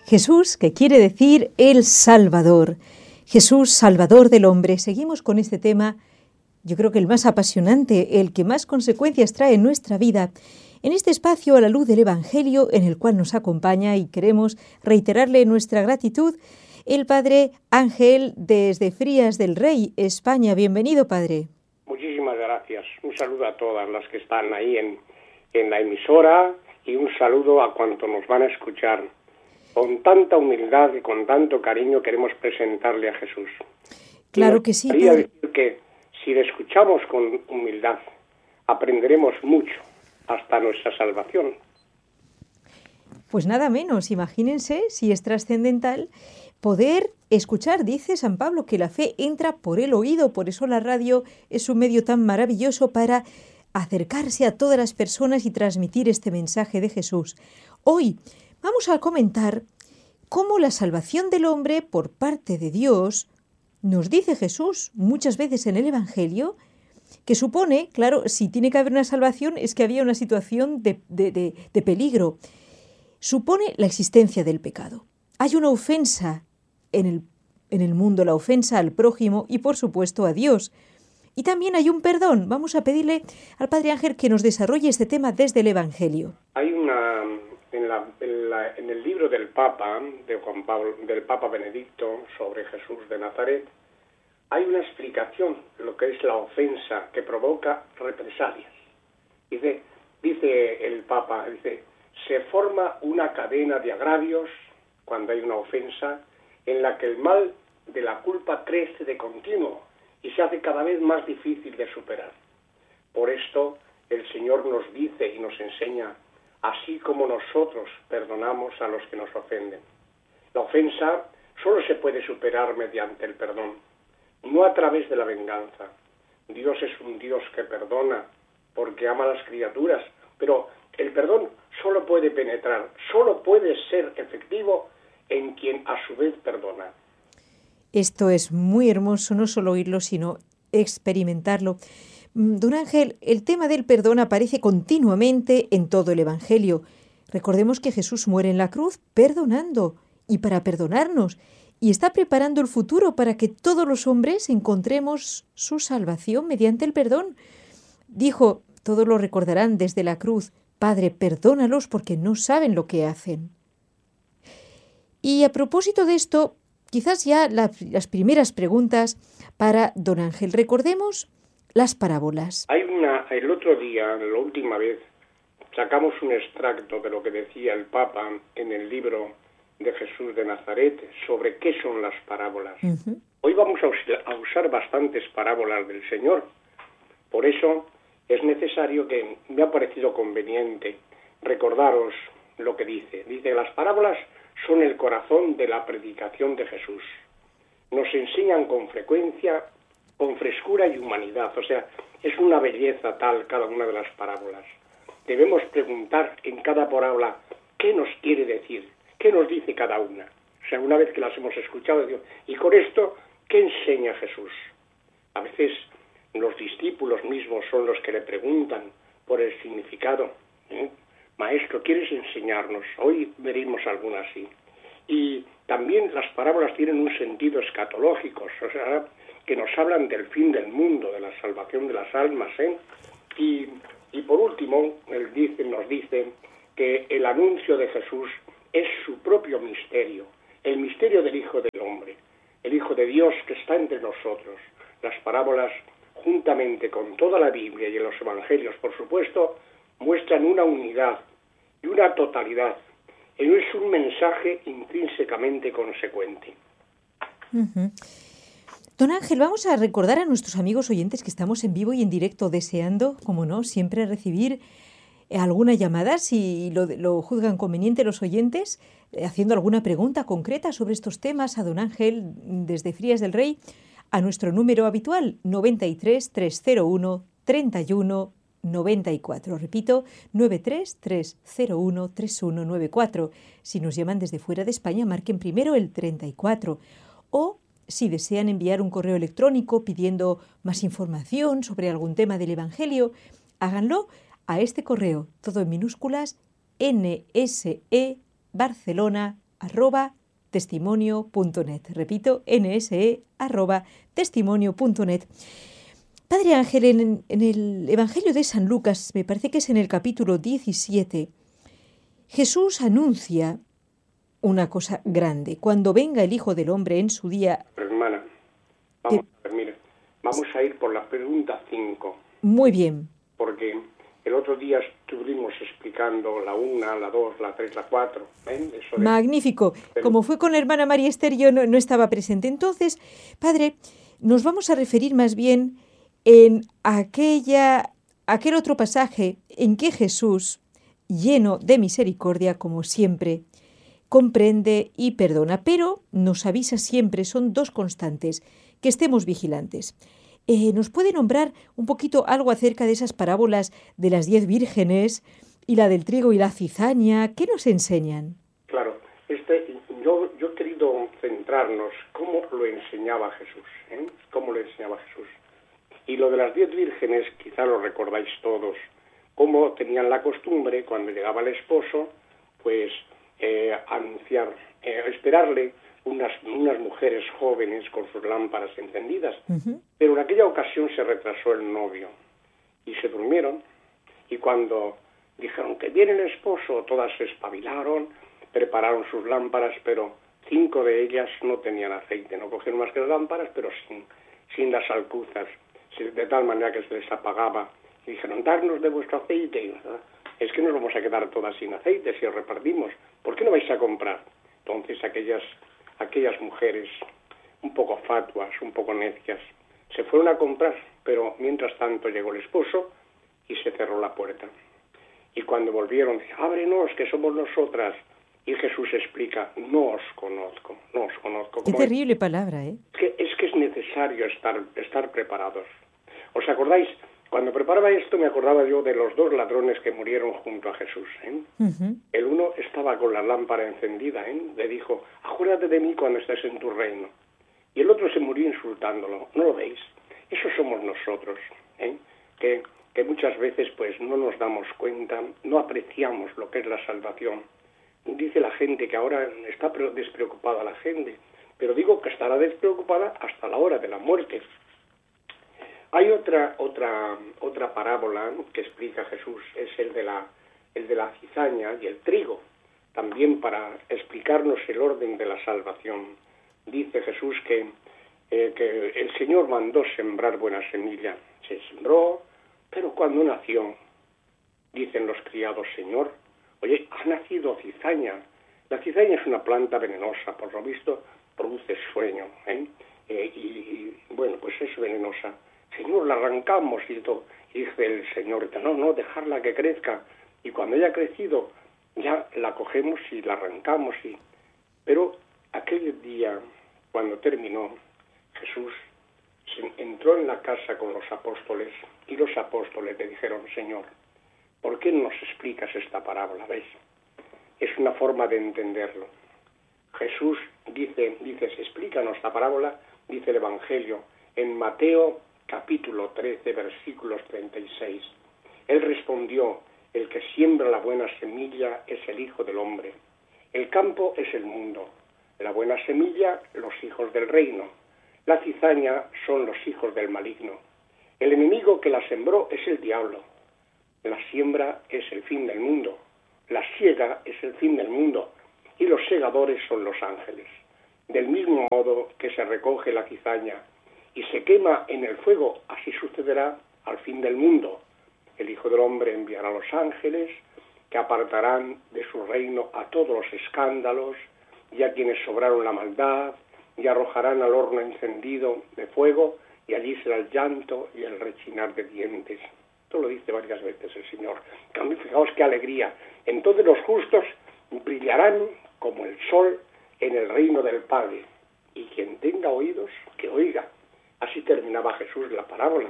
Jesús, que quiere decir el Salvador. Jesús, Salvador del hombre. Seguimos con este tema, yo creo que el más apasionante, el que más consecuencias trae en nuestra vida, en este espacio a la luz del Evangelio en el cual nos acompaña, y queremos reiterarle nuestra gratitud, el Padre Ángel desde Frías del Rey, España. Bienvenido, Padre. Muchísimas gracias. Un saludo a todas las que están ahí en la emisora y un saludo a cuantos nos van a escuchar. Con tanta humildad y con tanto cariño queremos presentarle a Jesús. Claro que sí, Quería Padre. decir que si le escuchamos con humildad, aprenderemos mucho, hasta nuestra salvación. Pues nada menos, imagínense si es trascendental poder escuchar. Dice San Pablo que la fe entra por el oído, por eso la radio es un medio tan maravilloso para acercarse a todas las personas y transmitir este mensaje de Jesús. Hoy vamos a comentar cómo la salvación del hombre por parte de Dios, nos dice Jesús muchas veces en el Evangelio, que supone, claro, si tiene que haber una salvación es que había una situación de peligro. Supone la existencia del pecado. Hay una ofensa en el mundo, la ofensa al prójimo y, por supuesto, a Dios. Y también hay un perdón. Vamos a pedirle al Padre Ángel que nos desarrolle este tema desde el Evangelio. Hay en el libro del Papa, del Papa Benedicto, sobre Jesús de Nazaret, hay una explicación de lo que es la ofensa que provoca represalias. Dice el Papa, se forma una cadena de agravios cuando hay una ofensa en la que el mal de la culpa crece de continuo y se hace cada vez más difícil de superar. Por esto el Señor nos dice y nos enseña, así como nosotros perdonamos a los que nos ofenden. La ofensa solo se puede superar mediante el perdón, no a través de la venganza. Dios es un Dios que perdona porque ama a las criaturas, pero el perdón solo puede penetrar, solo puede ser efectivo en quien a su vez perdona. Esto es muy hermoso, no solo oírlo, sino experimentarlo. Don Ángel, el tema del perdón aparece continuamente en todo el Evangelio. Recordemos que Jesús muere en la cruz perdonando y para perdonarnos, y está preparando el futuro para que todos los hombres encontremos su salvación mediante el perdón. Dijo, todos lo recordarán desde la cruz, Padre, perdónalos porque no saben lo que hacen. Y a propósito de esto, quizás ya las primeras preguntas para don Ángel. Recordemos las parábolas. El otro día, la última vez, sacamos un extracto de lo que decía el Papa en el libro de Jesús de Nazaret sobre qué son las parábolas. Uh-huh. Hoy vamos a usar bastantes parábolas del Señor. Por eso es necesario que me ha parecido conveniente recordaros lo que dice. Dice, las parábolas son el corazón de la predicación de Jesús. Nos enseñan con frecuencia, con frescura y humanidad. O sea, es una belleza tal cada una de las parábolas. Debemos preguntar en cada parábola qué nos quiere decir, qué nos dice cada una. O sea, una vez que las hemos escuchado, digo, y con esto, ¿qué enseña Jesús? A veces los discípulos mismos son los que le preguntan por el significado. Maestro, ¿quieres enseñarnos? Hoy veremos alguna así. Y también las parábolas tienen un sentido escatológico, o sea, que nos hablan del fin del mundo, de la salvación de las almas. Y por último, nos dice que el anuncio de Jesús es su propio misterio, el misterio del Hijo del Hombre, el Hijo de Dios que está entre nosotros. Las parábolas, juntamente con toda la Biblia y en los Evangelios, por supuesto, muestran una unidad y una totalidad. Es un mensaje intrínsecamente consecuente. Uh-huh. Don Ángel, vamos a recordar a nuestros amigos oyentes que estamos en vivo y en directo, deseando, como no, siempre recibir alguna llamada, si lo juzgan conveniente los oyentes, haciendo alguna pregunta concreta sobre estos temas a don Ángel desde Frías del Rey, a nuestro número habitual, 93 301 31 94. Repito, 93 301 3194. Si nos llaman desde fuera de España, marquen primero el 34. O si desean enviar un correo electrónico pidiendo más información sobre algún tema del Evangelio, háganlo a este correo, todo en minúsculas, nsebarcelona@ nse@testimonio.net. Repito, nse@testimonio.net. Padre Ángel, en el Evangelio de San Lucas, me parece que es en el capítulo 17, Jesús anuncia una cosa grande. Cuando venga el Hijo del Hombre en su día... Hermana, vamos a ver, mire, vamos a ir por la pregunta 5. Muy bien. Porque el otro día estuvimos explicando la 1, la 2, la 3, la 4. Eso Magnífico. Como fue con la hermana María Esther, yo no estaba presente. Entonces, Padre, nos vamos a referir más bien en aquel otro pasaje en que Jesús, lleno de misericordia, como siempre, comprende y perdona, pero nos avisa siempre, son dos constantes, que estemos vigilantes. ¿Nos puede nombrar un poquito algo acerca de esas parábolas de las 10 vírgenes y la del trigo y la cizaña? ¿Qué nos enseñan? Claro, yo he querido centrarnos cómo lo enseñaba Jesús, cómo lo enseñaba Jesús. Y lo de las 10 vírgenes, quizá lo recordáis todos, cómo tenían la costumbre, cuando llegaba el esposo, pues esperarle unas mujeres jóvenes con sus lámparas encendidas. Uh-huh. Pero en aquella ocasión se retrasó el novio y se durmieron. Y cuando dijeron que viene el esposo, todas se espabilaron, prepararon sus lámparas, pero 5 de ellas no tenían aceite. No cogieron más que las lámparas, pero sin las alcuzas, de tal manera que se les apagaba. Y dijeron, darnos de vuestro aceite. Es que nos vamos a quedar todas sin aceite si os repartimos. ¿Por qué no vais a comprar? Entonces aquellas mujeres, un poco fatuas, un poco necias, se fueron a comprar, pero mientras tanto llegó el esposo y se cerró la puerta. Y cuando volvieron, dice, ábrenos, que somos nosotras. Y Jesús explica, no os conozco. Qué terrible palabra, ¿eh? Es que es necesario estar preparados. ¿Os acordáis? Cuando preparaba esto me acordaba yo de los 2 ladrones que murieron junto a Jesús. Uh-huh. El uno estaba con la lámpara encendida, le dijo, acuérdate de mí cuando estés en tu reino. Y el otro se murió insultándolo. ¿No lo veis? Eso somos nosotros, que muchas veces pues no nos damos cuenta, no apreciamos lo que es la salvación. Dice la gente que ahora está despreocupada la gente, pero digo que estará despreocupada hasta la hora de la muerte. Hay otra parábola que explica Jesús, es el de la cizaña y el trigo, también para explicarnos el orden de la salvación. Dice Jesús que el Señor mandó sembrar buena semilla. Se sembró, pero cuando nació, dicen los criados, Señor, oye, ha nacido cizaña. La cizaña es una planta venenosa, por lo visto produce sueño, y bueno, pues es venenosa. Señor, la arrancamos, y dice el Señor, no, dejarla que crezca, y cuando haya crecido, ya la cogemos y la arrancamos. Pero aquel día, cuando terminó, Jesús entró en la casa con los apóstoles, y los apóstoles le dijeron, Señor, ¿por qué no nos explicas esta parábola? ¿Veis? Es una forma de entenderlo. Jesús dice, explícanos la parábola, dice el Evangelio, en Mateo capítulo 13, versículos 36. Él respondió, el que siembra la buena semilla es el Hijo del Hombre. El campo es el mundo. La buena semilla, los hijos del reino. La cizaña son los hijos del maligno. El enemigo que la sembró es el diablo. La siembra es el fin del mundo. La siega es el fin del mundo. Y los segadores son los ángeles. Del mismo modo que se recoge la cizaña y se quema en el fuego, así sucederá al fin del mundo. El Hijo del Hombre enviará a los ángeles, que apartarán de su reino a todos los escándalos, y a quienes sobraron la maldad, y arrojarán al horno encendido de fuego, y allí será el llanto y el rechinar de dientes. Esto lo dice varias veces el Señor. Fijaos qué alegría. Entonces los justos brillarán como el sol en el reino del Padre. Y quien tenga oídos, que oiga. Así terminaba Jesús la parábola.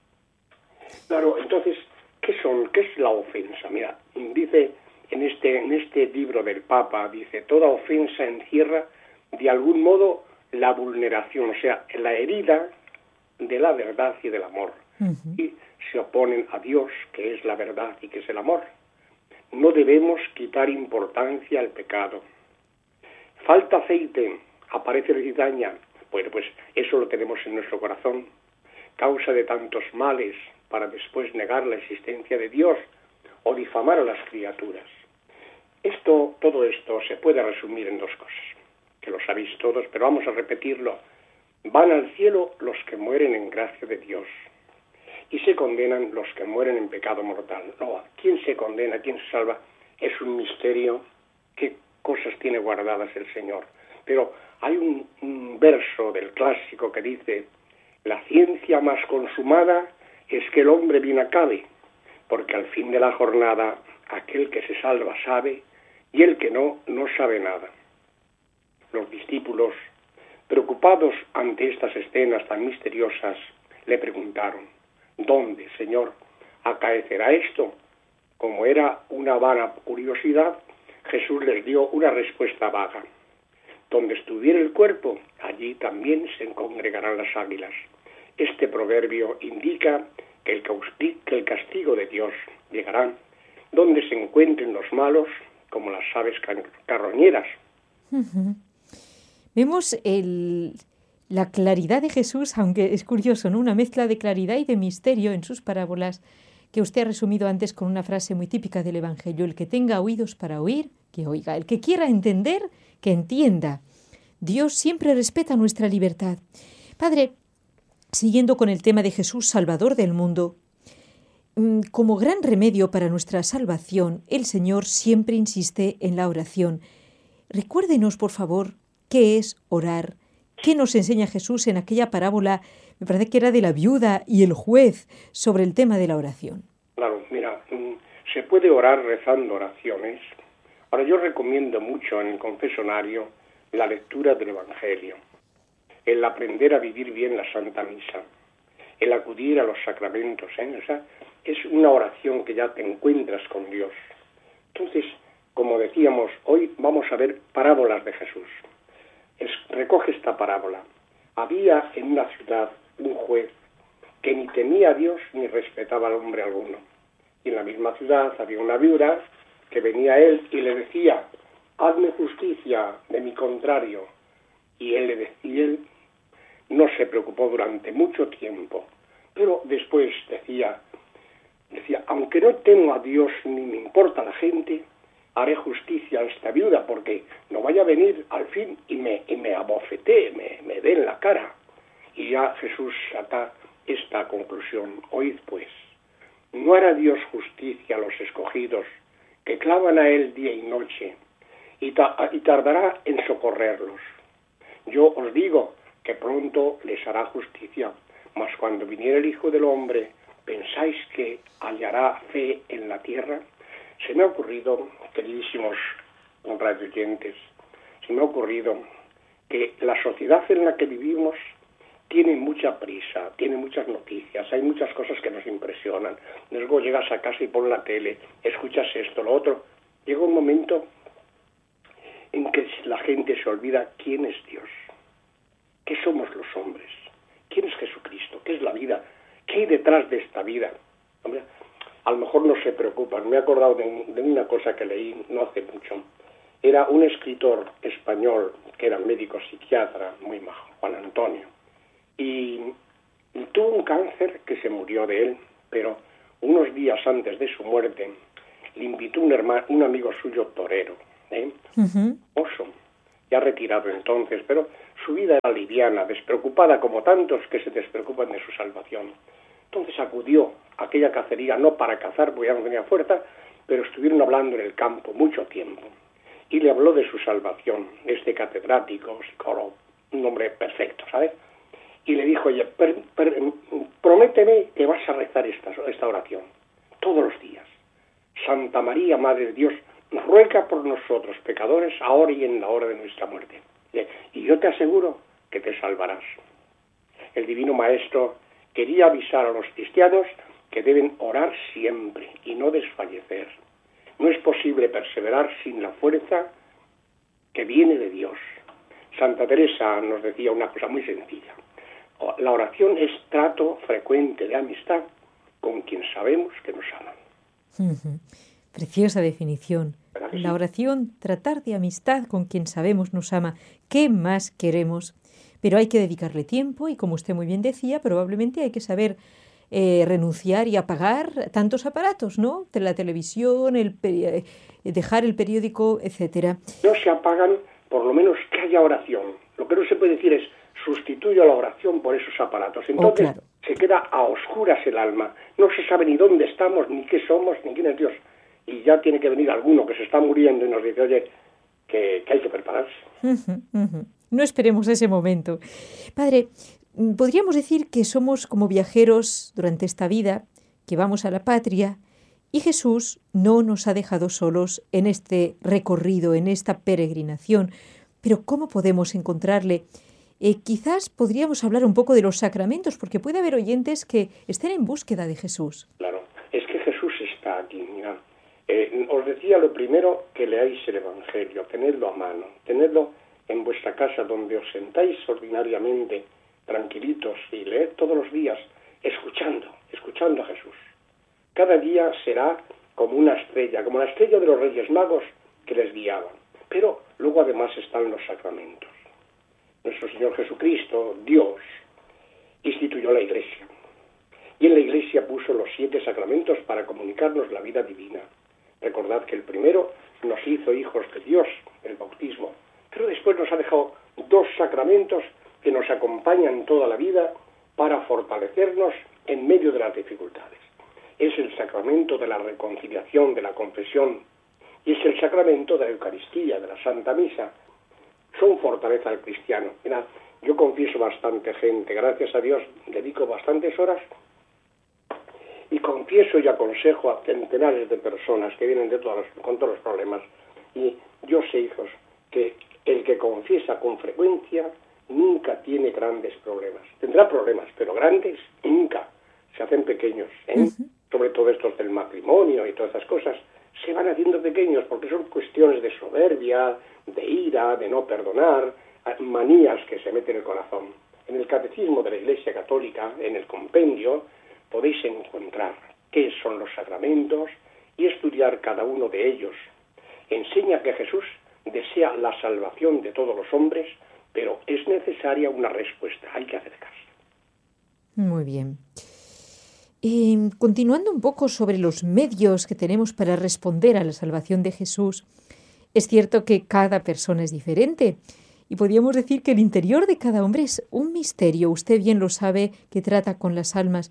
Claro, entonces, ¿qué es la ofensa? Mira, dice en este libro del Papa, dice, toda ofensa encierra de algún modo la vulneración, o sea, la herida de la verdad y del amor. Uh-huh. Y se oponen a Dios, que es la verdad y que es el amor. No debemos quitar importancia al pecado. Falta aceite, aparece la cizaña. Bueno, pues eso lo tenemos en nuestro corazón. Causa de tantos males para después negar la existencia de Dios o difamar a las criaturas. Todo esto se puede resumir en dos cosas, que lo sabéis todos, pero vamos a repetirlo. Van al cielo los que mueren en gracia de Dios y se condenan los que mueren en pecado mortal. No, ¿quién se condena, quién se salva? Es un misterio. ¿Qué cosas tiene guardadas el Señor? Pero hay un verso del clásico que dice: la ciencia más consumada es que el hombre bien acabe, porque al fin de la jornada aquel que se salva sabe, y el que no, no sabe nada. Los discípulos, preocupados ante estas escenas tan misteriosas, le preguntaron: ¿dónde, Señor, acaecerá esto? Como era una vana curiosidad, Jesús les dio una respuesta vaga: donde estuviera el cuerpo, allí también se congregarán las águilas. Este proverbio indica que el castigo de Dios llegará donde se encuentren los malos, como las aves carroñeras. Uh-huh. Vemos la claridad de Jesús, aunque es curioso, ¿no? Una mezcla de claridad y de misterio en sus parábolas, que usted ha resumido antes con una frase muy típica del Evangelio: el que tenga oídos para oír, que oiga; el que quiera entender, que entienda. Dios siempre respeta nuestra libertad. Padre, siguiendo con el tema de Jesús, Salvador del mundo, como gran remedio para nuestra salvación, el Señor siempre insiste en la oración. Recuérdenos, por favor, qué es orar. ¿Qué nos enseña Jesús en aquella parábola, me parece que era de la viuda y el juez, sobre el tema de la oración? Claro, mira, se puede orar rezando oraciones. Ahora, yo recomiendo mucho en el confesionario la lectura del Evangelio, el aprender a vivir bien la Santa Misa, el acudir a los sacramentos, O sea, es una oración que ya te encuentras con Dios. Entonces, como decíamos, hoy vamos a ver parábolas de Jesús. Recoge esta parábola. Había en una ciudad un juez que ni temía a Dios ni respetaba al hombre alguno. Y en la misma ciudad había una viuda que venía a él y le decía: hazme justicia de mi contrario. Y él no se preocupó durante mucho tiempo, pero después decía, aunque no temo a Dios ni me importa la gente, haré justicia a esta viuda, porque no vaya a venir al fin y me abofetee, me dé en la cara. Y ya Jesús saca esta conclusión: oíd pues, no hará Dios justicia a los escogidos, que claman a él día y noche, y tardará en socorrerlos. Yo os digo que pronto les hará justicia, mas cuando viniere el Hijo del Hombre, ¿pensáis que hallará fe en la tierra? Se me ha ocurrido, queridísimos radioyentes, se me ha ocurrido que la sociedad en la que vivimos tiene mucha prisa, tiene muchas noticias, hay muchas cosas que nos impresionan. Luego llegas a casa y pones la tele, escuchas esto, lo otro. Llega un momento en que la gente se olvida quién es Dios, qué somos los hombres, quién es Jesucristo, qué es la vida, qué hay detrás de esta vida. Hombre, a lo mejor no se preocupan. Me he acordado de una cosa que leí no hace mucho. Era un escritor español que era médico psiquiatra, muy majo, Juan Antonio, y tuvo un cáncer que se murió de él, pero unos días antes de su muerte le invitó un amigo suyo torero, oso, ya retirado entonces, pero su vida era liviana, despreocupada como tantos que se despreocupan de su salvación. Entonces acudió a aquella cacería, no para cazar, porque ya no tenía fuerza, pero estuvieron hablando en el campo mucho tiempo. Y le habló de su salvación, este catedrático, psicólogo, un hombre perfecto, ¿sabes? Y le dijo: oye, prométeme que vas a rezar esta oración todos los días. Santa María, Madre de Dios, ruega por nosotros pecadores, ahora y en la hora de nuestra muerte. Y yo te aseguro que te salvarás. El Divino Maestro quería avisar a los cristianos que deben orar siempre y no desfallecer. No es posible perseverar sin la fuerza que viene de Dios. Santa Teresa nos decía una cosa muy sencilla: la oración es trato frecuente de amistad con quien sabemos que nos aman. Preciosa definición. ¿Verdad que La sí? oración, tratar de amistad con quien sabemos nos ama. ¿Qué más queremos? Pero hay que dedicarle tiempo y, como usted muy bien decía, probablemente hay que saber renunciar y apagar tantos aparatos, ¿no? La televisión, dejar el periódico, etcétera. No se apagan, por lo menos que haya oración. Lo que no se puede decir es sustituyo la oración por esos aparatos. Oh, Entonces claro. se queda a oscuras el alma. No se sabe ni dónde estamos, ni qué somos, ni quién es Dios. Y ya tiene que venir alguno que se está muriendo y nos dice, oye, que hay que prepararse. No esperemos ese momento. Padre, podríamos decir que somos como viajeros durante esta vida, que vamos a la patria, y Jesús no nos ha dejado solos en este recorrido, en esta peregrinación. Pero ¿cómo podemos encontrarle? Quizás podríamos hablar un poco de los sacramentos, porque puede haber oyentes que estén en búsqueda de Jesús. Claro, es que Jesús está aquí, mira. Os decía lo primero, que leáis el Evangelio, tenedlo a mano, tenedlo en vuestra casa donde os sentáis ordinariamente, tranquilitos, y leed todos los días, escuchando a Jesús. Cada día será como una estrella, como la estrella de los Reyes Magos que les guiaban. Pero luego además están los sacramentos. Nuestro Señor Jesucristo, Dios, instituyó la Iglesia. Y en la Iglesia puso los 7 sacramentos para comunicarnos la vida divina. Recordad que el primero nos hizo hijos de Dios, el bautismo. Pero después nos ha dejado 2 sacramentos que nos acompañan toda la vida para fortalecernos en medio de las dificultades. Es el sacramento de la reconciliación, de la confesión, y es el sacramento de la Eucaristía, de la Santa Misa. Son fortaleza al cristiano. Mira, yo confieso bastante gente, gracias a Dios dedico bastantes horas y confieso y aconsejo a centenares de personas que vienen con todos los problemas. Y yo sé, hijos, que el que confiesa con frecuencia nunca tiene grandes problemas. Tendrá problemas, pero grandes nunca. Se hacen pequeños, sobre todo estos del matrimonio y todas esas cosas, se van haciendo pequeños porque son cuestiones de soberbia, de ira, de no perdonar, manías que se meten en el corazón. En el Catecismo de la Iglesia Católica, en el compendio, podéis encontrar qué son los sacramentos y estudiar cada uno de ellos. Enseña que Jesús desea la salvación de todos los hombres, pero es necesaria una respuesta, hay que hacer caso. Muy bien. Continuando un poco sobre los medios que tenemos para responder a la salvación de Jesús, es cierto que cada persona es diferente y podríamos decir que el interior de cada hombre es un misterio. Usted bien lo sabe, que trata con las almas.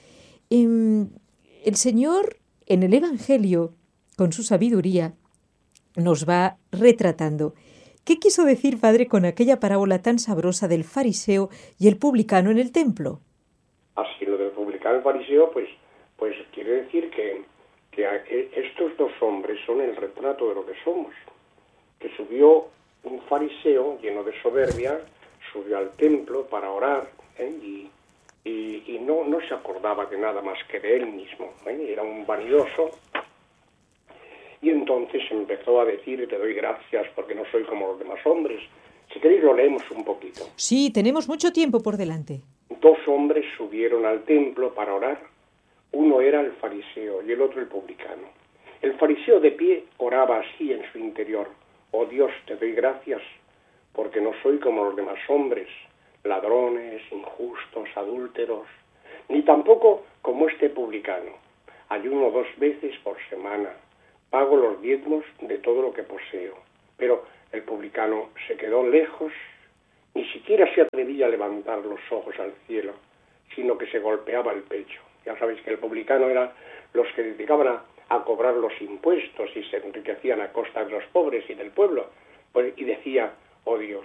El Señor, en el Evangelio, con su sabiduría, nos va retratando. ¿Qué quiso decir, Padre, con aquella parábola tan sabrosa del fariseo y el publicano en el templo? Así, lo del publicano y el fariseo, pues quiere decir que estos 2 hombres son el retrato de lo que somos. Que subió un fariseo lleno de soberbia, subió al templo para orar, y no se acordaba de nada más que de él mismo, era un vanidoso, y entonces empezó a decir, te doy gracias porque no soy como los demás hombres. Si queréis lo leemos un poquito. Sí, tenemos mucho tiempo por delante. 2 hombres subieron al templo para orar, uno era el fariseo y el otro el publicano. El fariseo de pie oraba así en su interior, oh Dios, te doy gracias porque no soy como los demás hombres, ladrones, injustos, adúlteros, ni tampoco como este publicano. Ayuno 2 veces por semana, pago los diezmos de todo lo que poseo. Pero el publicano se quedó lejos, ni siquiera se atrevía a levantar los ojos al cielo, sino que se golpeaba el pecho. Ya sabéis que el publicano eran los que dedicaban a cobrar los impuestos y se enriquecían a costa de los pobres y del pueblo. Y decía, oh Dios,